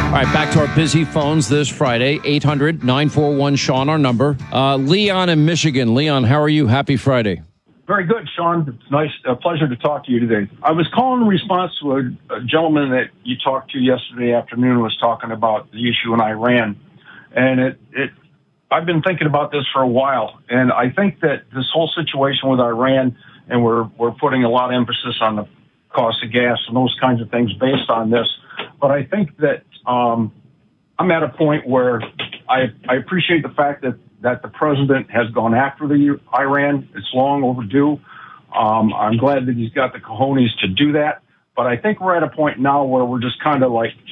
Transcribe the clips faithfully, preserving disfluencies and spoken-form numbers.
All right, back to our busy phones this Friday. eight hundred nine four one Sean, our number. Uh, Leon in Michigan. Leon, how are you? Happy Friday. Very good, Sean. It's nice, a pleasure to talk to you today. I was calling in response to a, a gentleman that you talked to yesterday afternoon who was talking about the issue in Iran. And it, it, I've been thinking about this for a while. And I think that this whole situation with Iran, and we're, we're putting a lot of emphasis on the cost of gas and those kinds of things based on this. But I think that um, I'm at a point where I, I appreciate the fact that, that the president has gone after the Iran. It's long overdue. Um, I'm glad that he's got the cojones to do that. But I think we're at a point now where we're just kind of like,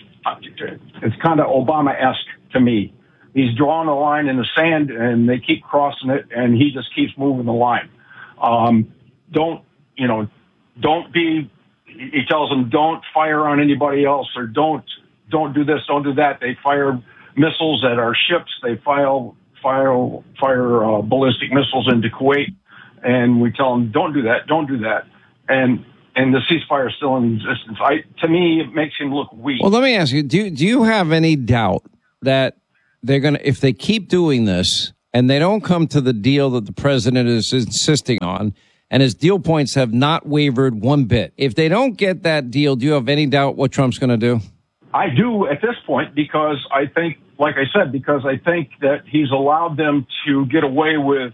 it's kind of Obama-esque to me. He's drawing a line in the sand, and they keep crossing it, and he just keeps moving the line. Um, don't, you know, don't be, he tells them, don't fire on anybody else, or don't, don't do this, don't do that. They fire missiles at our ships. They fire, fire, fire uh, ballistic missiles into Kuwait, and we tell them, don't do that, don't do that. And, and the ceasefire is still in existence. I, to me, it makes him look weak. Well, let me ask you, do, do you have any doubt that they're going to, if they keep doing this and they don't come to the deal that the president is insisting on, and his deal points have not wavered one bit, if they don't get that deal, do you have any doubt what Trump's going to do? I do at this point, because I think, like I said, because I think that he's allowed them to get away with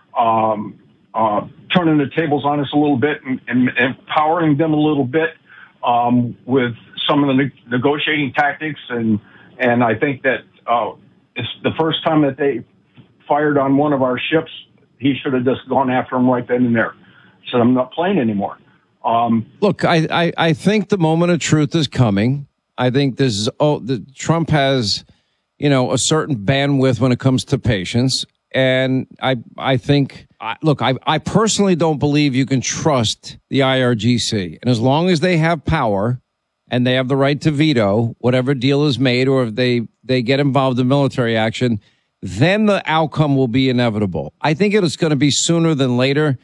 um, uh, turning the tables on us a little bit and, and, and empowering them a little bit um, with some of the ne- negotiating tactics. And, and I think that uh, it's the first time that they fired on one of our ships, he should have just gone after him right then and there. Said, I'm not playing anymore. Um, Look, I, I, I think the moment of truth is coming. I think this is, oh, the Trump has, you know, a certain bandwidth when it comes to patience. And I, I think, I, look, I, I personally don't believe you can trust the I R G C. And as long as they have power and they have the right to veto whatever deal is made, or if they, they get involved in military action, then the outcome will be inevitable. I think it is going to be sooner than later.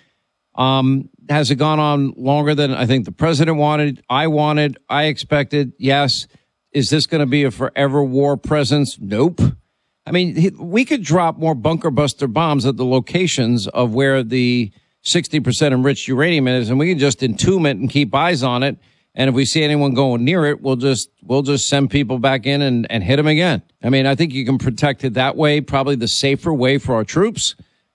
Um, has it gone on longer than I think the president wanted? I wanted, I expected. Yes. Is this going to be a forever war presence? Nope. I mean, we could drop more bunker buster bombs at the locations of where the sixty percent enriched uranium is, and we can just entomb it and keep eyes on it. And if we see anyone going near it, we'll just, we'll just send people back in and, and hit them again. I mean, I think you can protect it that way, probably the safer way for our troops.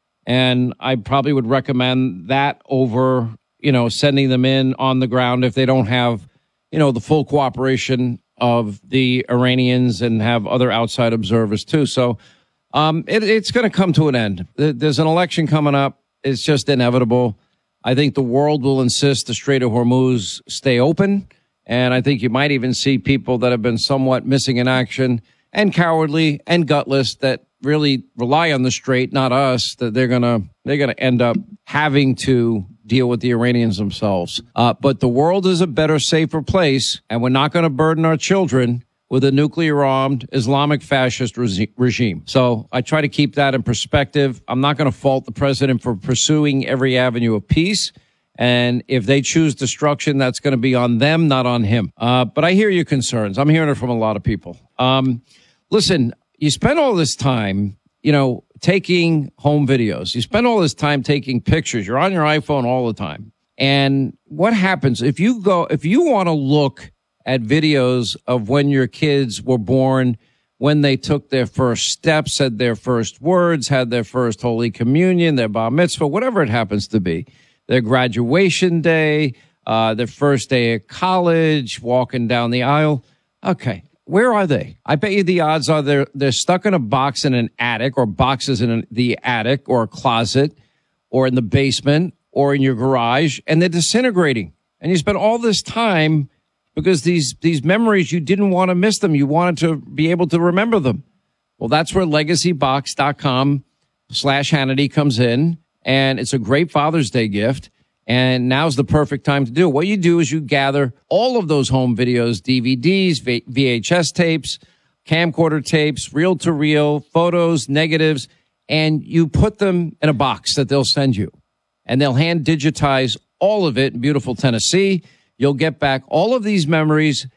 And I probably would recommend that over, you know, sending them in on the ground if they don't have, you know, the full cooperation of the Iranians and have other outside observers too. So um, it, it's going to come to an end. There's an election coming up. It's just inevitable. I think the world will insist the Strait of Hormuz stay open. And I think you might even see people that have been somewhat missing in action and cowardly and gutless that really rely on the Strait, not us, that they're going to, they're going to end up having to deal with the Iranians themselves. Uh, but the world is a better, safer place, and we're not going to burden our children with a nuclear-armed Islamic fascist re- regime. So I try to keep that in perspective. I'm not going to fault the president for pursuing every avenue of peace. And if they choose destruction, that's going to be on them, not on him. Uh, but I hear your concerns. I'm hearing it from a lot of people. Um, listen, you spend all this time, you know, taking home videos. You spend all this time taking pictures. You're on your iPhone all the time. And what happens if you go, if you want to look at videos of when your kids were born, when they took their first steps, said their first words, had their first Holy Communion, their bar mitzvah, whatever it happens to be, their graduation day, uh, their first day at college, walking down the aisle. Okay. Where are they? I bet you the odds are they're, they're stuck in a box in an attic, or boxes in an, the attic or a closet or in the basement or in your garage, and they're disintegrating. And you spend all this time because these, these memories, you didn't want to miss them. You wanted to be able to remember them. Well, that's where legacybox.com slash Hannity comes in. And it's a great Father's Day gift. And now's the perfect time to do it. What you do is you gather all of those home videos, D V Ds, V H S tapes, camcorder tapes, reel-to-reel, photos, negatives, and you put them in a box that they'll send you. And they'll hand digitize all of it in beautiful Tennessee. You'll get back all of these memories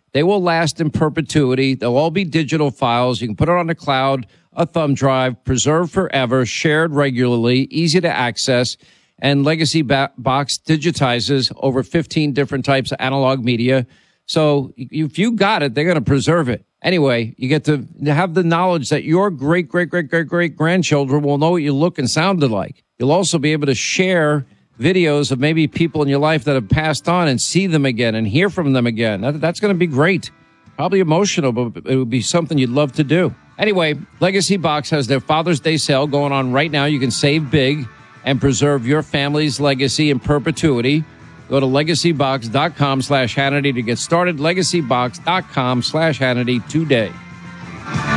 They will last in perpetuity. They'll all be digital files. You can put it on the cloud, a thumb drive, preserved forever, shared regularly, easy to access. And Legacy ba- Box digitizes over fifteen different types of analog media. So if you got it, they're going to preserve it. Anyway, you get to have the knowledge that your great, great, great, great, great grandchildren will know what you look and sounded like. You'll also be able to share videos of maybe people in your life that have passed on and see them again and hear from them again. That, that's going to be great. Probably emotional, but it would be something you'd love to do. Anyway, Legacy Box has their Father's Day sale going on right now. You can save big and preserve your family's legacy in perpetuity. Go to legacybox.com slash Hannity to get started. legacybox.com slash Hannity today.